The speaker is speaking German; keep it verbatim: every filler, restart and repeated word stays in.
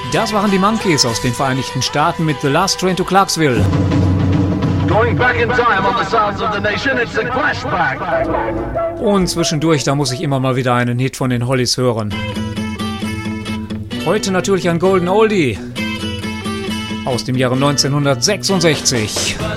Das waren die Monkees aus den Vereinigten Staaten mit The Last Train to Clarksville. Going back in time on the sounds of the nation, it's the Clashback. Und zwischendurch, da muss ich immer mal wieder einen Hit von den Hollies hören. Heute natürlich ein Golden Oldie aus dem Jahre neunzehnhundertsechsundsechzig.